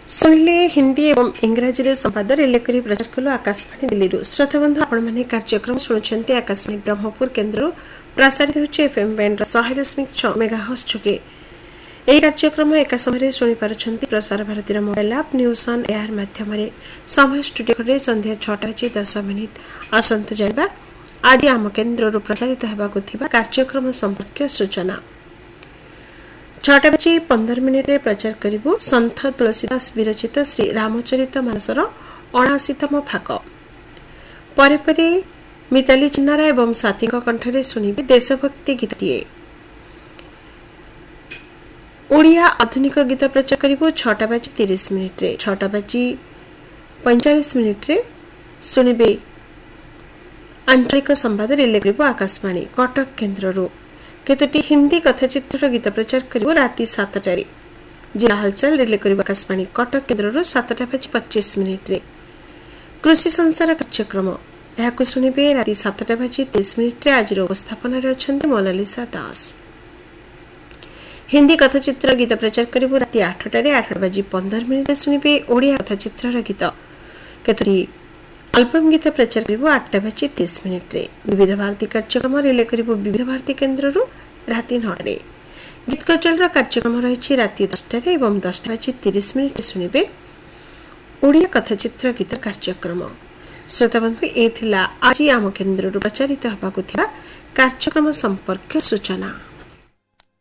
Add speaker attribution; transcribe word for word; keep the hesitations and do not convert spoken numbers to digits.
Speaker 1: सुनिले हिंदी एवं इंग्राजी रे संवाद रिले करी प्रचार कलो आकाशवाणी दिल्ली श्रोता बंधु आपण माने कार्यक्रम सुनुछंती आकाशवाणी ब्रह्मपुर केंद्र प्रसारित होचे एफएम बैंड सौ दशमलव छह मेगाहर्ट्ज जुगे एही कार्यक्रम एका समय सुनि पारुछंती Prasar Bharati mobile app news on air माध्यम रे समय स्टूडियो रे संध्या छह बजे दस मिनिट असंत जाइबा आज आम केंद्र रो प्रसारित हेबाकु थिबा कार्यक्रम संपर्क सूचना छह बजे पंद्रह मिनिट रे प्रचार करिबो संत तुलसीदास विरचित श्री रामचरित मानसर अणाशीतम भाग परे परे मिताली चिन्नारा एवं साथी कंठरे सुनिबे देशभक्ति गीतटिए ओडिया आधुनिक गीत प्रचार करिबो छह बजे तीस मिनिट रे छह बजे पैंतालीस मिनिट रे सुनिबे आंचलिक संवाद रिले करिबो आकाशवाणी कटक केंद्र रो केतोटी हिंदी कथाचित्र गीत प्रचार करिबो राति सात टा रे जिला हलचल रिले करिबो आकाशवाणी कटक केंद्र रो सात बजे पच्चीस मिनिट रे कृषि संसार कार्यक्रम याकु सुनिबे राति सात बजे तीस मिनिट रे आज रो उपस्थापन रे अछंती मोनालिसा दास हिंदी कथाचित्र गीत प्रचार करिबो राति आठ टा रे आठ बजे पंद्रह मिनिट रे सुनिबे ओडिया कथाचित्र गीत केतोटी अल्बम गीत प्रचार करिबो आठ बजे तीस मिनिट रे विविध भारती कार्यक्रम रिले करिबो विविध भारती केंद्र रो राति नौ रे गीत कचल रो कार्यक्रम रहिछि राति दस टा रे एवं दस बजे तीस मिनिट रे सुनिबे ओडिया कथाचित्र गीत कार्यक्रम श्रोता बंधु ए थिला आज आम केंद्र रो प्रचारित हबाकु थिबा कार्यक्रम संपर्क सूचना।